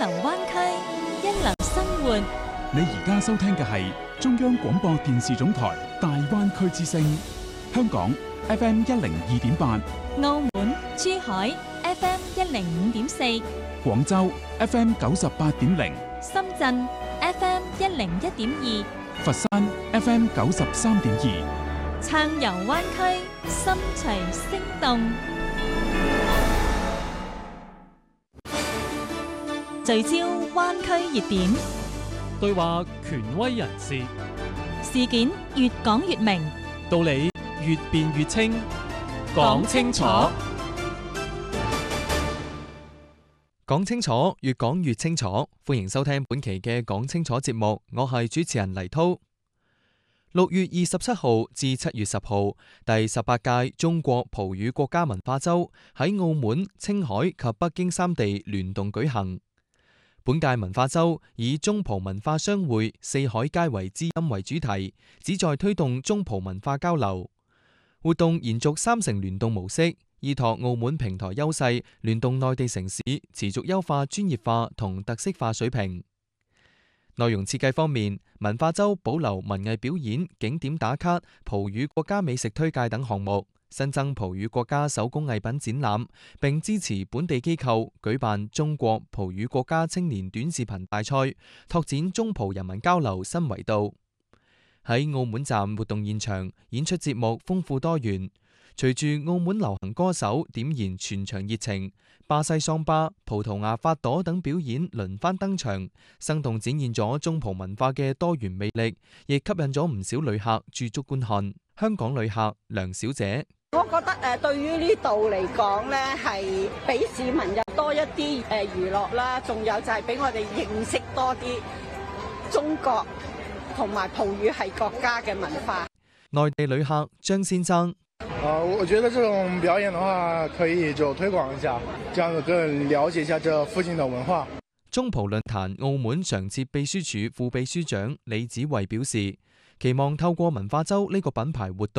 流灣區，一流生活。 你而家收聽嘅係中央廣播電視總台大灣區之聲，香港 FM 102.8， 澳門、珠海 FM 105.4， 廣州 FM 98.0， 深圳 FM 101.2， 佛山 FM 93.2， 暢遊灣區，心隨聲動。聚焦灣區熱點， 對話權威人士， 事件越講越明， 道理越辯越清，講清楚， 講清楚，越講越清楚。歡迎收聽本期嘅講清楚節目，我係主持人黎濤。6月27號至7月10號，第18屆中國葡語國家文化週喺澳門、青海及北京三地聯動舉行。本屆文化週以中葡文化相會，四海皆為知音為主題，旨在推動中葡文化交流。活動延續3城聯動模式，依託澳門平台優勢，聯動內地城市，持續優化專業化同特色化水平。內容設計方面，文化週保留文藝表演、景點打卡、葡語國家美食推介等項目，新增葡語國家手工藝品展覽，並支持本地機構舉辦中國葡語國家青年短視頻大賽，拓展中葡人民交流新維度。喺澳門站活動現場，演出節目豐富多元，隨住澳門流行歌手點燃全場熱情，巴西桑巴、葡萄牙法朵等表演輪番登場，生動展現咗中葡文化嘅多元魅力，亦吸引咗唔少旅客駐足觀看。香港旅客梁小姐， 我覺得對於呢度嚟講呢，係俾市民又多一啲娛樂啦，仲有就係俾我哋認識多啲中國同埋葡語系國家嘅文化。 內地旅客張先生， 我覺得這種表演的話，可以就推廣一下，這樣子更了解一下這附近的文化。 中葡論壇澳門常設秘書處副秘書長李子維表示，期望透過文化週呢個品牌活動，